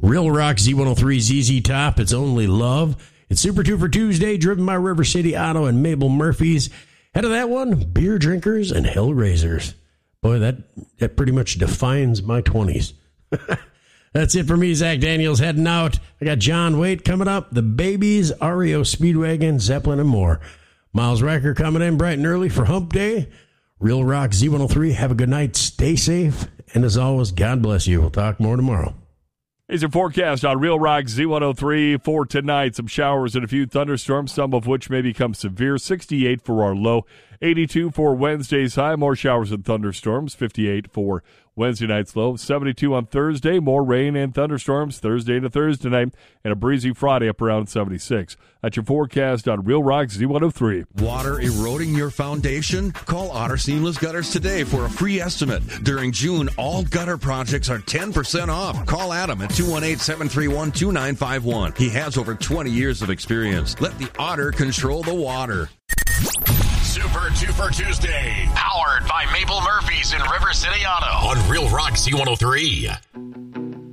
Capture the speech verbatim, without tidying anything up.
Real Rock Z one oh three Z Z Top, It's Only Love. It's Super two for Tuesday, driven by River City Auto and Mabel Murphy's. Head of that one, Beer Drinkers and Hellraisers. Boy, that, that pretty much defines my twenties. That's it for me, Zach Daniels, heading out. I got John Waite coming up, The Babies, R E O Speedwagon, Zeppelin, and more. Miles Riker coming in bright and early for Hump Day. Real Rock Z one oh three, have a good night, stay safe, and as always, God bless you. We'll talk more tomorrow. Here's your forecast on Real Rock Z one oh three for tonight. Some showers and a few thunderstorms, some of which may become severe. sixty-eight for our low, eighty-two for Wednesday's high. More showers and thunderstorms, fifty-eight for Wednesday night's low. seventy-two on Thursday, more rain and thunderstorms Thursday into Thursday night, and a breezy Friday up around seventy-six. That's your forecast on Real Rock Z one oh three. Water eroding your foundation? Call Otter Seamless Gutters today for a free estimate. During June, all gutter projects are ten percent off. Call Adam at two one eight, seven three one, two nine five one. He has over twenty years of experience. Let the Otter control the water. Super two for Tuesday, powered by Mabel Murphy's in River City Auto on Real Rock Z one oh three.